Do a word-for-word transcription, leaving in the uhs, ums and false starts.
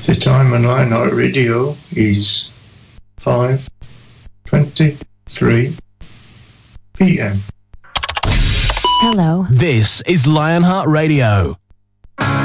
The time on Lionheart Radio is five twenty-three p.m. Hello. This is Lionheart Radio.